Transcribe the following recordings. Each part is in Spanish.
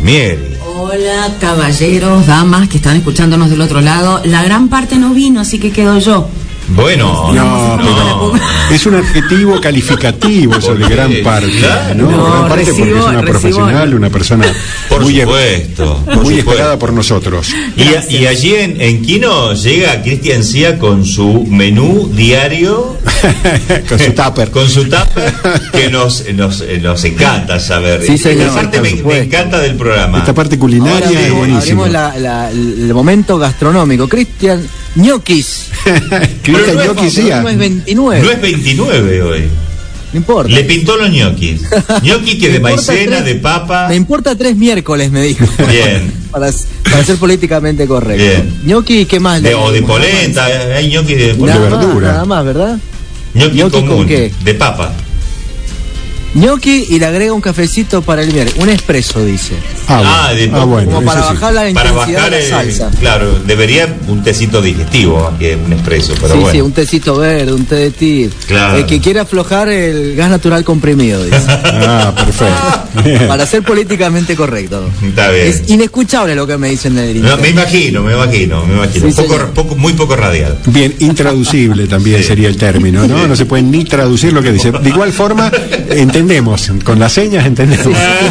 Palmieri. Hola, caballeros, damas que están escuchándonos del otro lado. La gran parte no vino, así que quedo yo. Bueno, no. Es un adjetivo calificativo eso de gran parte, ¿no? Gran parte porque es una profesional, una persona muy esperada por nosotros. Y allí en Quino llega Cristian Cía con su menú diario, con su tupper, que nos encanta saber. Sí, señor, esa parte me encanta del programa. Esta parte culinaria es buenísima. Abrimos el momento gastronómico. Cristian, ñoquis. Cristian ñoquis Cía. No es 29. No es 29 hoy. No importa. Le pintó los ñoquis. Ñoquis que de maicena, de papa. Me importa 3 miércoles, me dijo. Bien. para ser políticamente correcto. Bien. Ñoqui, ¿qué más? O de polenta, hay ñoquis de verdura. Nada más, ¿verdad? Ñoqui ¿con común, qué? de papa. Ñoqui y le agrega un cafecito para el miércoles. Un espresso, dice. Bueno. Como para bajar la intensidad de la salsa. Claro, debería un tecito digestivo más que un espresso, pero sí, bueno. Sí, un tecito verde, un té de tir. Claro. El que quiere aflojar el gas natural comprimido, dice. Perfecto. Para ser políticamente correcto. Está bien. Es inescuchable lo que me dicen del no, me imagino. Sí, muy poco radial. Bien, intraducible también sería el término, ¿no? No se puede ni traducir lo que dice. De igual forma, entendemos, con las señas entendemos.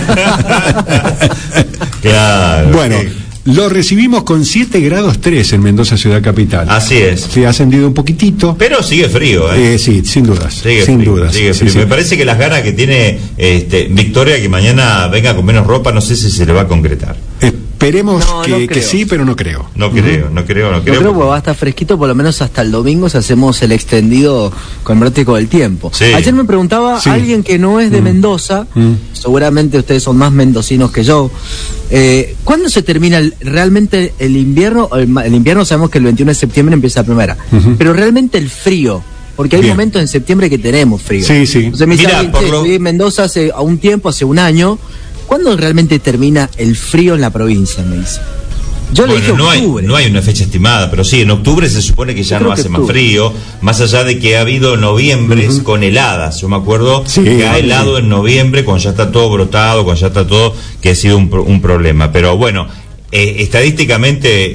Claro. Bueno, lo recibimos con 7 grados 3 en Mendoza, ciudad capital. Así es. Se ha ascendido un poquitito. Pero sigue frío, sí, sin dudas. Sigue frío. Me parece que las ganas que tiene Victoria que mañana venga con menos ropa, no sé si se le va a concretar. Esperemos que sí, pero no creo. No creo. No creo porque va a estar fresquito por lo menos hasta el domingo si hacemos el extendido con el pronóstico del tiempo. Sí. Ayer me preguntaba alguien que no es de Mendoza, seguramente ustedes son más mendocinos que yo, ¿cuándo se termina realmente el invierno? El invierno sabemos que el 21 de septiembre empieza la primavera, pero realmente el frío. Porque hay momentos en septiembre que tenemos frío. Sí. Entonces me dice estoy en Mendoza hace un año. ¿Cuándo realmente termina el frío en la provincia? Me dice. Yo le dije octubre. No hay una fecha estimada, pero sí, en octubre se supone que ya no hace más frío, más allá de que ha habido noviembres con heladas. Yo me acuerdo que ha helado en noviembre, cuando ya está todo brotado, cuando ya está todo, que ha sido un problema. Pero bueno, estadísticamente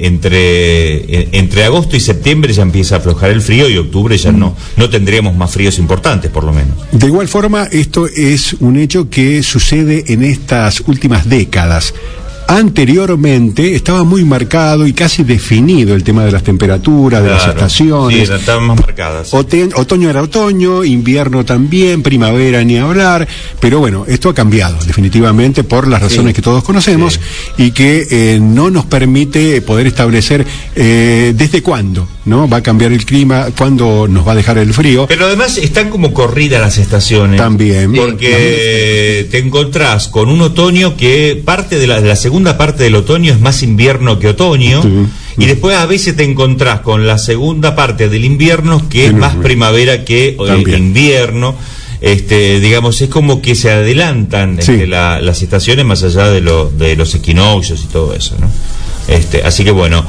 entre agosto y septiembre ya empieza a aflojar el frío y octubre ya no tendríamos más fríos importantes, por lo menos. De igual forma, esto es un hecho que sucede en estas últimas décadas. Anteriormente estaba muy marcado y casi definido el tema de las temperaturas, de las estaciones. Sí, estaban más marcadas. Otoño era otoño, invierno también, primavera ni hablar, pero bueno, esto ha cambiado definitivamente por las razones que todos conocemos y que no nos permite poder establecer desde cuándo, ¿no? Va a cambiar el clima, cuándo nos va a dejar el frío. Pero además están como corridas las estaciones. También. Porque te encontrás con un otoño que parte de la segunda parte del otoño es más invierno que otoño, y después a veces te encontrás con la segunda parte del invierno que es más primavera que invierno. Digamos, es como que se adelantan las estaciones más allá de los equinoccios y todo eso, ¿no? Así que bueno,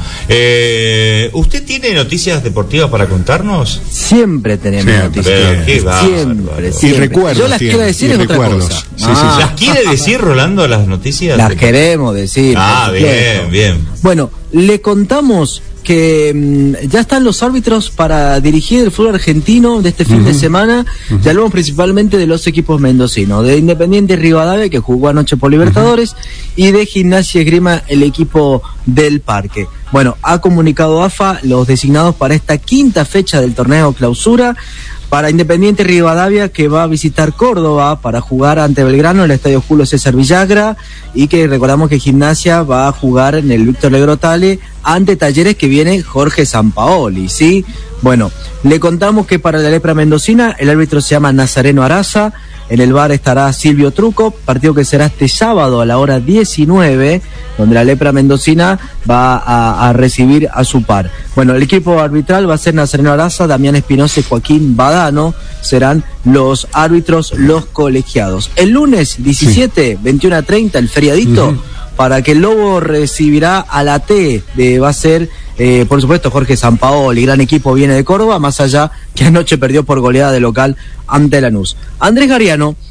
¿usted tiene noticias deportivas para contarnos? Siempre tenemos noticias. Siempre. Y recuerdos. Yo las quiero decir en otra cosa. ¿Las quiere decir, Rolando, las noticias? Las queremos decir. Bien. Bueno, le contamos que ya están los árbitros para dirigir el fútbol argentino de este fin de semana. Ya hablamos principalmente de los equipos mendocinos, de Independiente Rivadavia, que jugó anoche por Libertadores, y de Gimnasia Esgrima, el equipo del Parque. Bueno, ha comunicado AFA los designados para esta quinta fecha del torneo clausura. Para Independiente Rivadavia, que va a visitar Córdoba para jugar ante Belgrano en el Estadio Julio César Villagra, y que recordamos que Gimnasia va a jugar en el Víctor Legrotale ante Talleres, que viene Jorge Sampaoli, ¿sí? Bueno, le contamos que para la Lepra Mendocina el árbitro se llama Nazareno Araza. En el VAR estará Silvio Truco, partido que será este sábado a la hora 19, donde la Lepra Mendocina va a recibir a su par. Bueno, el equipo arbitral va a ser Nazareno Araza, Damián Espinosa y Joaquín Badano, serán los árbitros, los colegiados. El lunes 17, 21:30, el feriadito, para que el Lobo recibirá a la T, va a ser... por supuesto, Jorge Sampaoli, gran equipo, viene de Córdoba, más allá que anoche perdió por goleada de local ante Lanús. Andrés Gariano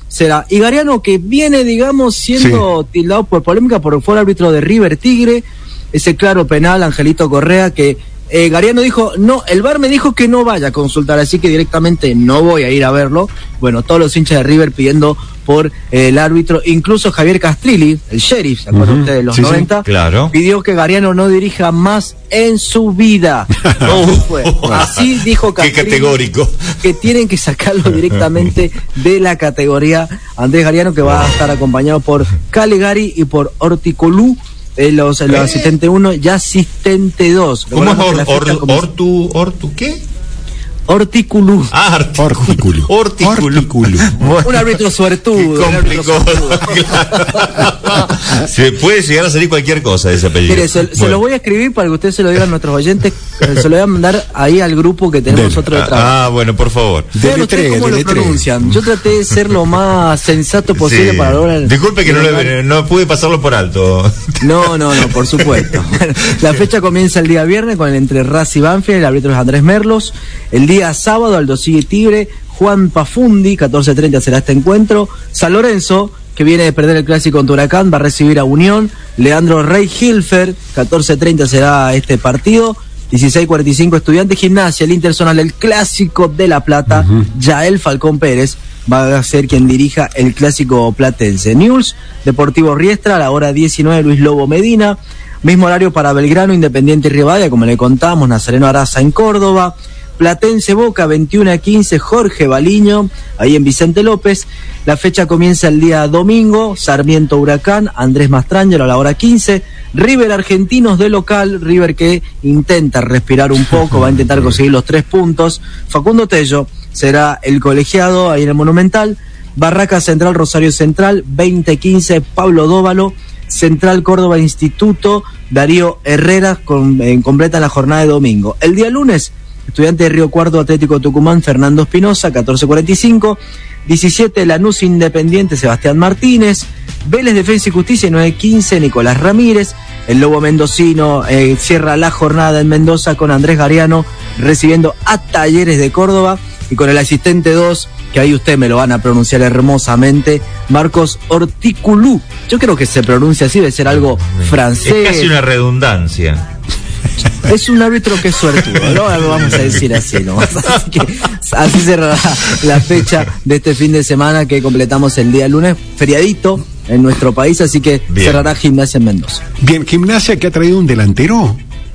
será Igariano, que viene, digamos, siendo tildado por polémica por fue el árbitro de River Tigre, ese claro penal, Angelito Correa, que Gariano dijo, no, el VAR me dijo que no vaya a consultar, así que directamente no voy a ir a verlo. Bueno, todos los hinchas de River pidiendo por el árbitro, incluso Javier Castrilli, el sheriff, ¿se acuerdan ustedes de los 90? Sí, claro. Pidió que Gariano no dirija más en su vida. Así dijo Castrilli. Qué categórico. Que tienen que sacarlo directamente de la categoría. Andrés Gariano, que va a estar acompañado por Calegari y por Horticolú. Los asistente 1 y asistente 2. ¿Cómo es Hortu qué? Horticulú. Horticulú. Un árbitro suertudo. Se puede llegar a salir cualquier cosa de ese apellido. Mire, se lo voy a escribir para que ustedes se lo digan a nuestros oyentes. Se lo voy a mandar ahí al grupo que tenemos nosotros de trabajo. Bueno, por favor. Vean ustedes cómo lo pronuncian. Yo traté de ser lo más sensato posible para lograr. Disculpe que no pude pasarlo por alto. No, por supuesto. La fecha comienza el día viernes con el entre Racing y Banfield. El árbitro es Andrés Merlos. El día sábado, Aldo Sigue Tigre, Juan Pafundi, 14:30 será este encuentro. San Lorenzo, que viene de perder el clásico contra Huracán, va a recibir a Unión. Leandro Rey Hilfer, 14:30 será este partido. 16:45 Estudiantes Gimnasia, el Interzonal, el clásico de La Plata. Yael Falcón Pérez va a ser quien dirija el clásico platense. Newell's, Deportivo Riestra, a la hora 19 Luis Lobo Medina. Mismo horario para Belgrano, Independiente y Rivadavia, como le contamos, Nazareno Araza en Córdoba. Platense Boca, 21:15, Jorge Baliño, ahí en Vicente López. La fecha comienza el día domingo, Sarmiento Huracán, Andrés Mastrangelo a la hora 15. River Argentinos de local, River que intenta respirar un poco, va a intentar conseguir los 3 puntos. Facundo Tello será el colegiado ahí en el Monumental. Barraca Central, Rosario Central, 20:15, Pablo Dóvalo. Central Córdoba Instituto, Darío Herrera, completa la jornada de domingo. El día lunes, Estudiante de Río Cuarto, Atlético Tucumán, Fernando Espinosa, 14:45. 17, Lanús Independiente, Sebastián Martínez. Vélez Defensa y Justicia, 9:15, Nicolás Ramírez. El Lobo Mendocino cierra la jornada en Mendoza con Andrés Gariano recibiendo a Talleres de Córdoba. Y con el asistente 2, que ahí usted me lo van a pronunciar hermosamente, Marcos Horticulú. Yo creo que se pronuncia así, debe ser algo francés. Es casi una redundancia. Es un árbitro que es suertudo, ¿no? Vamos a decir así, ¿no? Así cerrará la fecha de este fin de semana que completamos el día lunes, feriadito en nuestro país, así que cerrará Gimnasia en Mendoza. Bien, Gimnasia que ha traído un delantero.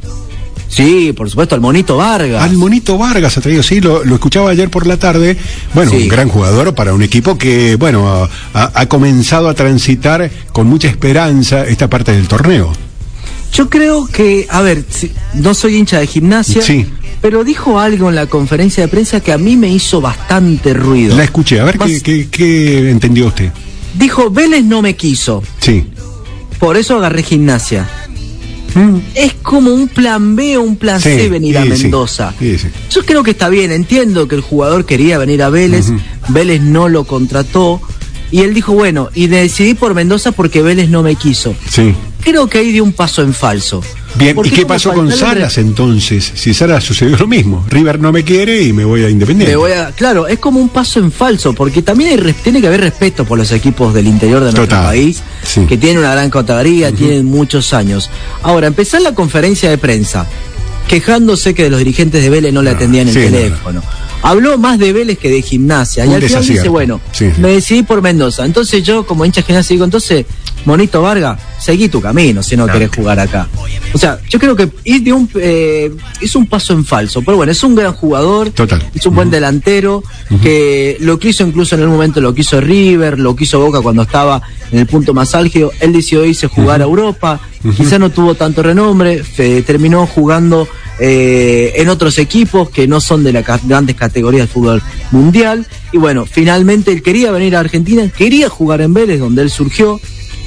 Sí, por supuesto, al Monito Vargas. Al Monito Vargas ha traído, sí, lo escuchaba ayer por la tarde. Bueno, sí. Un gran jugador para un equipo que, bueno, ha comenzado a transitar con mucha esperanza esta parte del torneo. Yo creo que, a ver, no soy hincha de Gimnasia, sí, pero dijo algo en la conferencia de prensa que a mí me hizo bastante ruido. La escuché, a ver qué entendió usted. Dijo, Vélez no me quiso. Sí. Por eso agarré Gimnasia. Es como un plan B o un plan C venir a Mendoza. Sí. Yo creo que está bien, entiendo que el jugador quería venir a Vélez, Vélez no lo contrató, y él dijo, bueno, y decidí por Mendoza porque Vélez no me quiso. Sí. Creo que ahí dio un paso en falso. Bien, ¿y qué pasó con Salas entonces? Si Salas sucedió lo mismo, River no me quiere y me voy a Independiente. Claro, es como un paso en falso, porque también tiene que haber respeto por los equipos del interior de nuestro país, que tienen una gran categoría, tienen muchos años. Ahora, empezar la conferencia de prensa, quejándose que de los dirigentes de Vélez no le atendían el teléfono. Habló más de Vélez que de Gimnasia, y al final dice, bueno, me decidí por Mendoza. Entonces yo, como hincha de Gimnasia, digo, entonces, Monito Vargas, seguí tu camino si no querés jugar acá. O sea, yo creo que hizo un paso en falso, pero bueno, es un gran jugador, es un buen delantero, que lo quiso incluso en el momento, lo quiso River, lo quiso Boca cuando estaba en el punto más álgido. Él decidió irse a jugar a Europa, quizá no tuvo tanto renombre, terminó jugando en otros equipos que no son de las grandes categorías del fútbol mundial, y bueno, finalmente él quería venir a Argentina, quería jugar en Vélez, donde él surgió,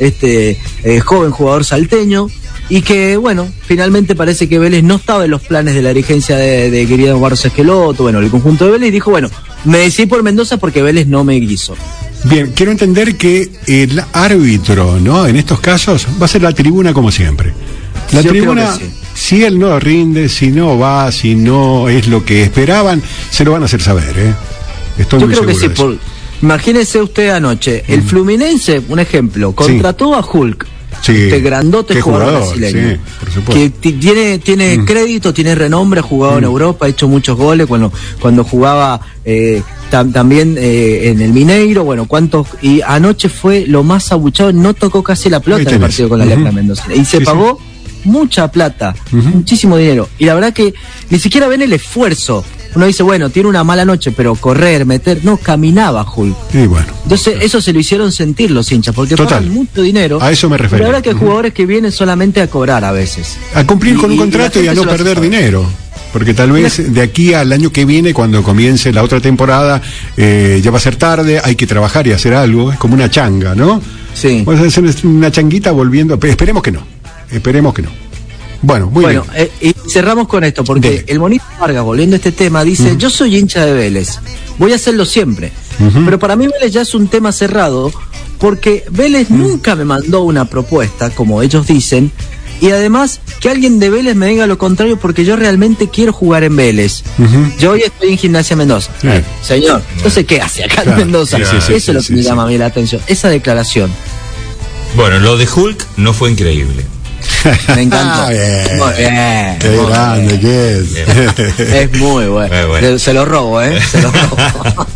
joven jugador salteño, y que bueno, finalmente parece que Vélez no estaba en los planes de la dirigencia de querido Barros Esqueloto, bueno, el conjunto de Vélez, y dijo, bueno, me decidí por Mendoza porque Vélez no me quiso. Bien, quiero entender que el árbitro, ¿no? En estos casos va a ser la tribuna como siempre. La tribuna, si él no rinde, si no va, si no es lo que esperaban, se lo van a hacer saber, ¿eh? Estoy muy seguro de eso. Imagínese usted anoche, el Fluminense, un ejemplo, contrató a Hulk. Sí, este grandote jugador brasileño, sí, por supuesto. Que tiene crédito, tiene renombre, ha jugado en Europa, ha hecho muchos goles cuando jugaba también en el Mineiro, y anoche fue lo más abuchado, no tocó casi la pelota en el partido con la Alianza Mendoza y se pagó mucha plata, muchísimo dinero, y la verdad que ni siquiera ven el esfuerzo. Uno dice, bueno, tiene una mala noche, pero correr, no, caminaba Hulk. Y bueno. Entonces, eso se lo hicieron sentir los hinchas, porque pagan mucho dinero. A eso me refiero. La verdad que hay jugadores que vienen solamente a cobrar a veces. A cumplir con un contrato y a no perder dinero. Porque tal vez de aquí al año que viene, cuando comience la otra temporada, ya va a ser tarde, hay que trabajar y hacer algo. Es como una changa, ¿no? Sí. Vamos a hacer una changuita volviendo. Esperemos que no. Bueno, muy bien. Y cerramos con esto, porque el Monito Vargas, volviendo a este tema, dice, yo soy hincha de Vélez, voy a hacerlo siempre, pero para mí Vélez ya es un tema cerrado, porque Vélez nunca me mandó una propuesta, como ellos dicen, y además que alguien de Vélez me diga lo contrario, porque yo realmente quiero jugar en Vélez. Yo hoy estoy en Gimnasia Mendoza. Señor, entonces ¿qué hace acá en Mendoza? Eso es lo que me llama a mí la atención, esa declaración. Bueno, lo de Hulk no fue increíble. Me encantó. Muy bien. Qué grande que es. Es muy bueno. Se lo robo, Se lo robo.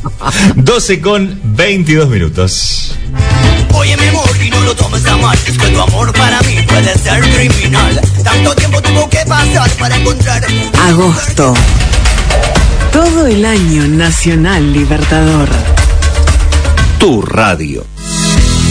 12:22. Óyeme, amor, y no lo tomes a mal, es que tu amor para mí puede ser criminal. Tanto tiempo tuvo que pasar para encontrar agosto. Todo el año Nacional Libertador. Tu radio.